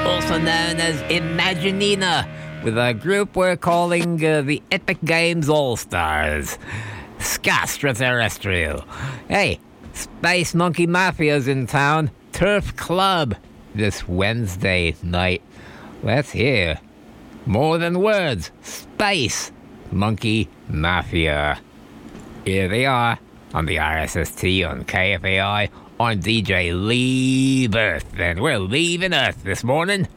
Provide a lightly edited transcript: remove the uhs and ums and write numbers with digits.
also known as Imaginina, with a group we're calling the Epic Games All-Stars. Extraterrestrial. Hey, Space Monkey Mafia's in town. Turf Club. This Wednesday night. Let's hear. More than words. Space Monkey Mafia. Here they are on the RSST on KFAI. I'm DJ Leave Earth, and we're leaving Earth this morning.